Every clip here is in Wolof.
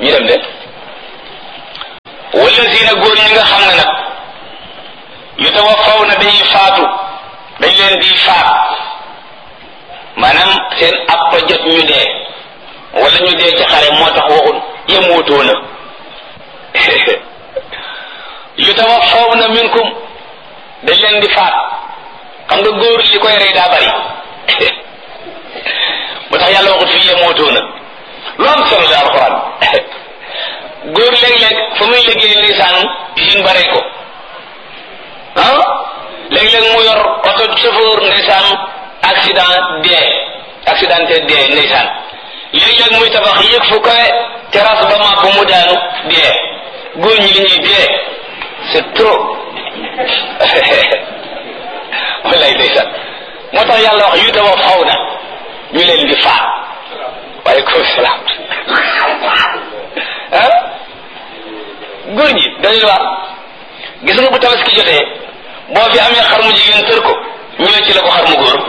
ñu dem de wallazina góor ñi nga xam ne nag yutawaffawna dañuy faatu dañ leen di faat maanaam seen appa jot ñu dee wala ñu dee ci xare moo tax waxul yamuutuuna yutawaffawna minkum dañ leen di faat xam nga góor li koy rey daa bari moo tax yàlla waxut fii yamuutuuna lu am solo la alxuraan góor léeg-léeg fa muy liggéey ndeysaan usine ba rey ko léeg-léeg mu yor oto chauffeur ndeysaan accidenté dee ndeysaan léeg-léeg muy tabax yëg fu kawe terrasse ba màbb mu daanu dee góor ñi li ñuy dee c'est trop wallaay ndeysaan moo tax yàlla wax yutawaffawna ñu leen di faat waaleykum salaam góor ñi dañuy wax gis nga bu tabaski jotee boo fi amee xar mu jigéen tër ko ñëw ci la ko xar mu góor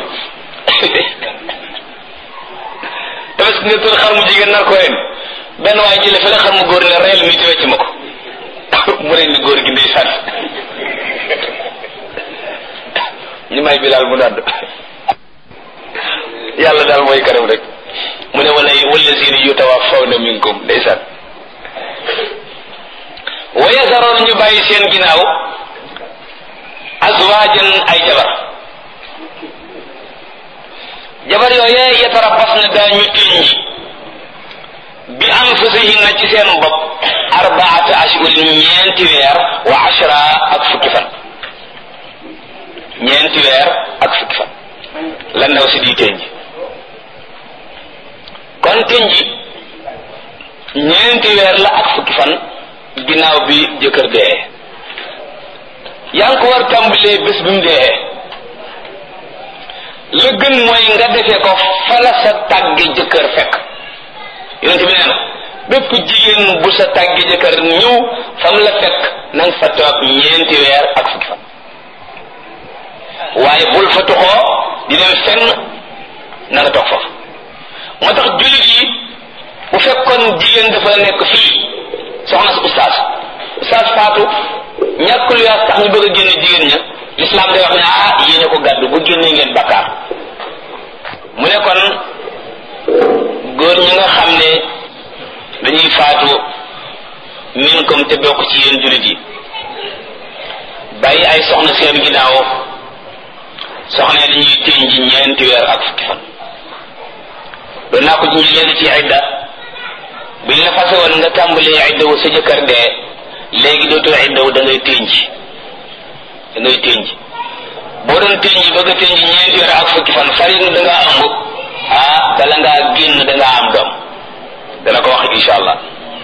tabaski nga tër xar mu jigéen nar ko ren benn waaye jële fi la xar mu góor ne reyal mi te wecc ma ko mu ren ni góor gi ndeysaan ñu may Bilaal mu nàdd yàlla daal mooy kanam rek mu ne wallazina yutawaffawna minkum ndeysaan wa yazaroon ñu bàyyi seen ginnaaw azwaajan ay jabar yooyee yatarabbasna daañu tënji bi anfusihinna ci seen bopp arbaata ashhurin ñeenti weer wa ashra ak fukki fan ñeenti weer ak fukki fan la ndaw si di tënji kon tënji ñeenti weer la ak fukki fan ginnaaw bi jëkkër dee yaa ngi ko war tàmbalee bés bi mu dee la gën mooy nga defee ko fa la sa tàgge jëkkër fekk yonent bi nee na bépp jigéen bu sa tàgge jëkkër ñëw fam la fekk na nga fa toog ñeenti weer ak fukki fan waaye bul fa toxoo di dem fenn na nga toog foofu moo tax jullit yi bu fekkoon jigéen dafa nekk fii soxna si ustaas faatu ñàkkul yaas tax ñu bëgg a génne jigéen ña l'islam day wax ne yéene ko gàddu bu génnee ngeen bakkaar mu ne kon góor ñi nga xam ne dañuy faatu minkum te bokk ci yéen jullit yi bàyyi ay soxna seen ginnaaw soxna yi dañuy téñ ji ñeenti weer ak fukki fan doon naa ko ñu leen ci idda biñ la fase woon nga tàmbalee idda wu sa jëkkër dee léegi dootoo idda wu da ngay téñ boo doon téñ ji bëgg a téñ ji ñeenti weer ak fukki fan farit da ngaa ëmb bala ngaa génn da ngaa am doom dana ko wax insha allah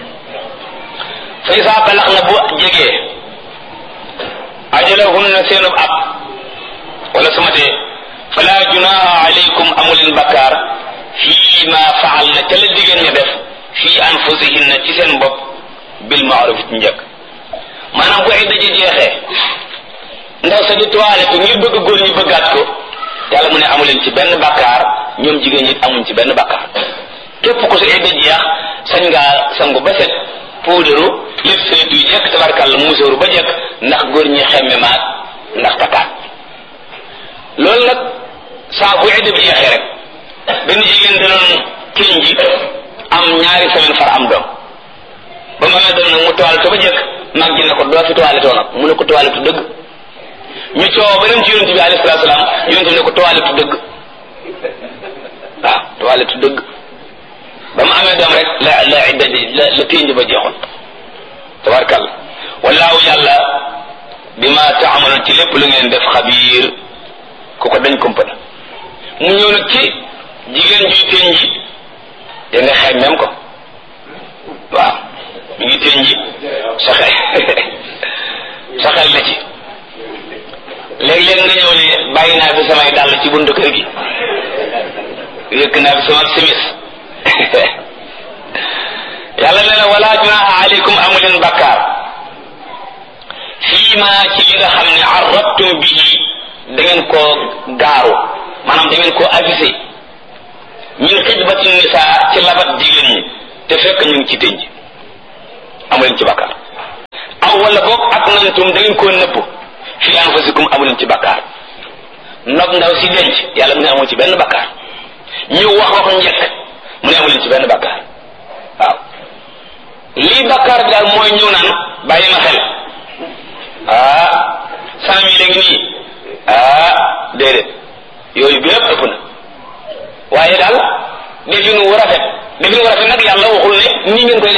fa isa balax na bu jegee ajalahunna seenub ab wala suma dee fala junaha alaykum amuleen bakkaar fii ma faal na ca la jigéen ña def fii anfusihinna ci seen bopp bil ma'ruf ci njëkk maanaam bu ay daje jeexee ndaw sa di toilette ngir bëgg góor ñi bëggaat ko yàlla mu ne amuleen ci benn bakkaar ñoom jigéen ñi amuñ ci benn bakkaar képp ku sa idda jeex sañ ngaa sangu ba set puudaru lépp saytu yu jekk tabarkàlla musóoru ba jekk ndax góor ñi xemme maat ndax takkaat loolu nag saa bu idda bi jeexee rek benn jigéen da doon téñ ji am ñaari semaine far am doom ba mu amee doom nag mu toilette ba jekk mag ji ne ko doo fi toilette nag mu ne ko toilette dëgg ñu coow ba dem ci yonent bi alayhi salaatu salaam yonent bi ne ko toilette dëgg waaw toilette dëgg ba mu amee doom rek la idda la ténj ba jeexoon tabarkàlla wallaahu yàlla bi ma taamalu ci lépp lu ngeen def xabiir ku ko dañ kompane mu ñëw nag ci jigéen juy ténj ji te nga xeeb même ko waaw mi ngi ténj ji sa xel la ci léeg-léeg nga ñëw ne bàyyi naa fi samay dàll ci buntu kër gi yëkk naa fi sama simis yàlla nee na wala junaha aleykum amuleen bakkaar fii ma ci li nga xam ne arrabtum bihi da ngeen koo gaaru maanaam da ngeen koo avisé min xijbati nisa ci labat jigéen ñi te fekk ñu ngi ci tënj amu leen ci bàkkaar aw wala boog ak nantum da ngeen koo nëbb fi anfusikum amu leen ci bàkkaar nopp ndaw si denc yàlla mu ne amu ci benn bàkkaar ñu wax njëkk mu ne amu leen ci benn bàkkaar waaw lii bàkkaar bi daal mooy ñëw naan bàyyi ma xel 100 000 ngi nii déedéet yooyu bépp ëpp na waaye daal definu wu rafet nag yàlla waxul ne nii ngeen koy